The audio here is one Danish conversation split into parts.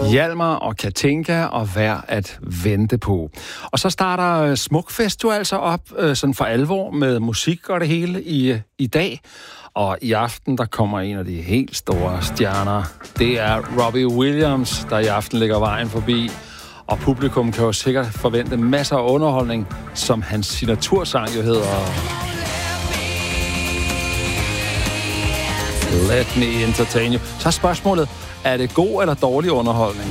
Hjalmar og Katinka og Værd at vente på. Og så starter Smukfest jo altså op sådan for alvor med musik og det hele i dag. Og i aften, der kommer en af de helt store stjerner. Det er Robbie Williams, der i aften lægger vejen forbi. Og publikum kan jo sikkert forvente masser af underholdning, som hans signatursang jo hedder Let Me Entertain You. Så er spørgsmålet, er det god eller dårlig underholdning?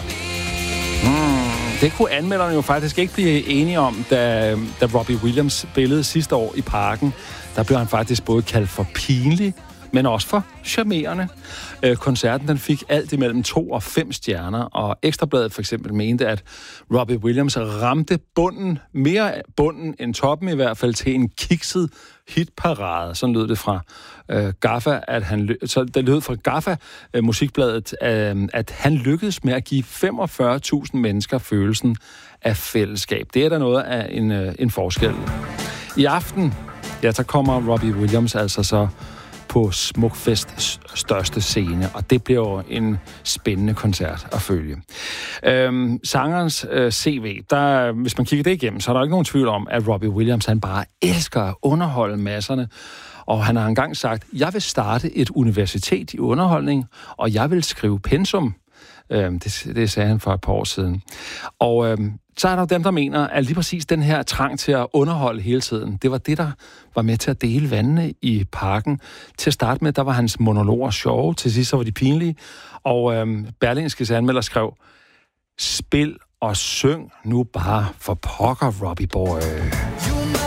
Det kunne anmelderne jo faktisk ikke blive enige om, da Robbie Williams spillede sidste år i Parken. Der blev han faktisk både kaldt for pinlig, men også for charmerende. Koncerten den fik alt imellem 2 og 5 stjerner, og Ekstrabladet for eksempel mente, at Robbie Williams ramte bunden, mere bunden end toppen i hvert fald, til en kikset hitparade. Sådan lød det fra Gaffa, det lød fra Gaffa musikbladet, at han lykkedes med at give 45.000 mennesker følelsen af fællesskab. Det er der noget af en forskel. I aften, ja, så kommer Robbie Williams altså så på Smukfests største scene, og det bliver jo en spændende koncert at følge. Sangerens CV, hvis man kigger det igennem, så er der ikke nogen tvivl om, at Robbie Williams, han bare elsker at underholde masserne, og han har engang sagt, jeg vil starte et universitet i underholdning, og jeg vil skrive pensum. Det sagde han for et par år siden. Og så er der dem, der mener, at lige præcis den her trang til at underholde hele tiden, det var det, der var med til at dele vandene i Parken. Til at starte med, der var hans monologer sjove, til sidst så var de pinlige, og Berlingskes anmelder skrev, spil og syng nu bare for pokker, Robbie boy.